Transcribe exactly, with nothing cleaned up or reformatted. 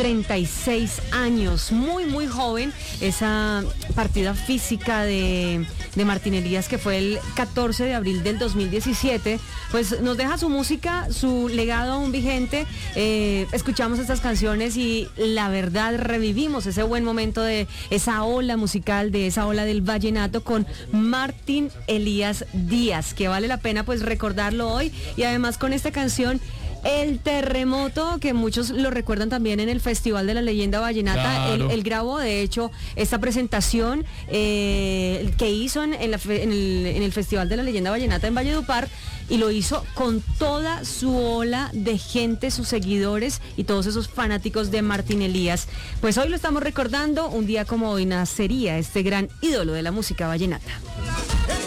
treinta y seis años, muy muy joven. Esa partida física de, de Martín Elías, que fue el catorce de abril del dos mil diecisiete, pues nos deja su música, su legado aún vigente. Eh, escuchamos estas canciones y la verdad revivimos ese buen momento de esa ola musical, de esa ola del vallenato con Martín Elías Díaz, que vale la pena pues recordarlo hoy. Y además con esta canción El Terremoto, que muchos lo recuerdan también en el Festival de la Leyenda Vallenata. Claro. Él, él grabó, de hecho, esta presentación eh, que hizo en, en, la, en, el, en el Festival de la Leyenda Vallenata en Valledupar, y lo hizo con toda su ola de gente, sus seguidores y todos esos fanáticos de Martín Elías. Pues hoy lo estamos recordando, un día como hoy nacería este gran ídolo de la música vallenata.